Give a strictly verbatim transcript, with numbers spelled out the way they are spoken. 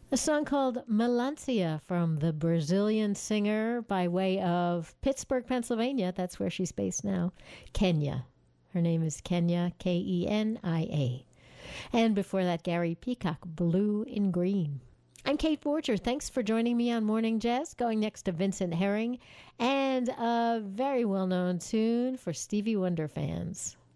A song called Melancia from the Brazilian singer by way of Pittsburgh, Pennsylvania. That's where she's based now. Kenya. Her name is Kenya, K E N I A. And before that, Gary Peacock, Blue in Green. I'm Kate Borger. Thanks for joining me on Morning Jazz. Going next to Vincent Herring and a very well-known tune for Stevie Wonder fans.